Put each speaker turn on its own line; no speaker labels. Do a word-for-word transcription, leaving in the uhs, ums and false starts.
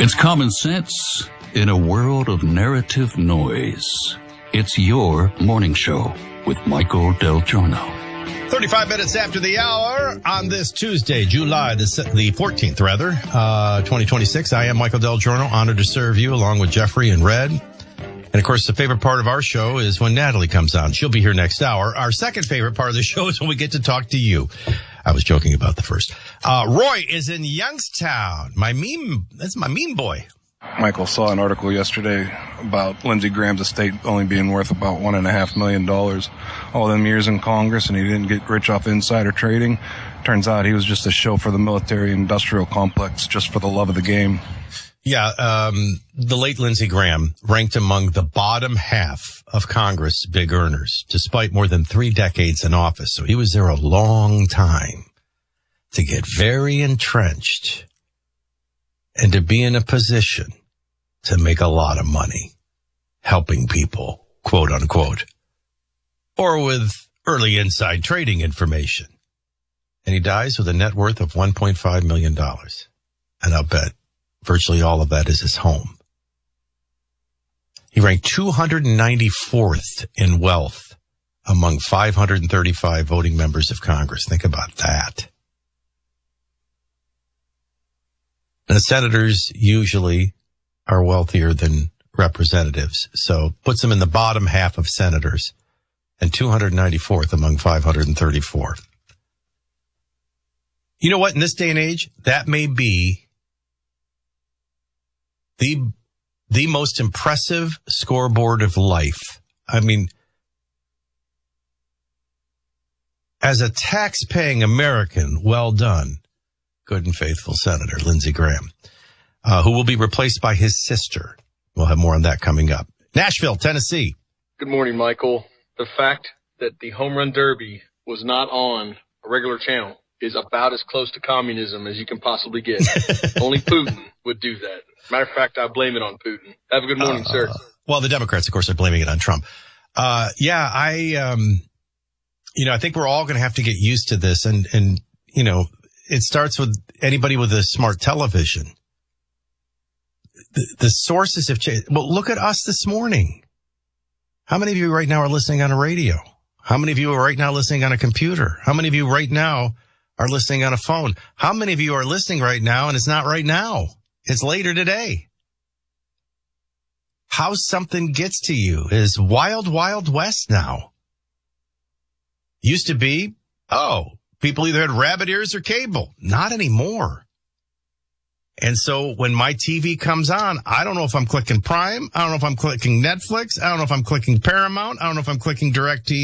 It's common sense in a world of narrative noise. It's your morning show with Michael Del Giorno.
thirty-five minutes after the hour on this Tuesday, July the the fourteenth, rather, uh, twenty twenty-six. I am Michael Del Giorno, honored to serve you along with Jeffrey and Red. And of course, the favorite part of our show is when Natalie comes on. She'll be here next hour. Our second favorite part of the show is when we get to talk to you. I was joking about the first. Uh, Roy is in Youngstown. My meme, that's my meme boy.
Michael saw an article yesterday about Lindsey Graham's estate only being worth about one and a half million dollars. All them years in Congress, and he didn't get rich off insider trading. Turns out he was just a show for the military-industrial complex, just for the love of the game.
Yeah, um, the late Lindsey Graham ranked among the bottom half of Congress big earners, despite more than three decades in office. So he was there a long time to get very entrenched and to be in a position to make a lot of money helping people, quote unquote, or with early inside trading information. And he dies with a net worth of one point five million dollars. And I'll bet virtually all of that is his home. He ranked two hundred ninety-fourth in wealth among five hundred thirty-five voting members of Congress. Think about that. And the senators usually are wealthier than representatives, so puts them in the bottom half of senators and two hundred ninety-fourth among five hundred thirty-four. You know what? In this day and age, that may be the the most impressive scoreboard of life. I mean, as a tax-paying American, well done, good and faithful Senator Lindsey Graham, uh, who will be replaced by his sister. We'll have more on that coming up. Nashville, Tennessee.
Good morning, Michael. The fact that the Home Run Derby was not on a regular channel is about as close to communism as you can possibly get. Only Putin would do that. Matter of fact, I blame it on Putin. Have a good morning, uh, sir.
Well, the Democrats, of course, are blaming it on Trump. Uh, yeah, I, um, you know, I think we're all going to have to get used to this. And, and, you know, it starts with anybody with a smart television. The, the sources have changed. Well, look at us this morning. How many of you right now are listening on a radio? How many of you are right now listening on a computer? How many of you right now are listening on a phone? How many of you are listening right now and it's not right now? It's later today. How something gets to you is wild, wild west now. Used to be, oh, people either had rabbit ears or cable. Not anymore. And so when my T V comes on, I don't know if I'm clicking Prime. I don't know if I'm clicking Netflix. I don't know if I'm clicking Paramount. I don't know if I'm clicking DirecTV.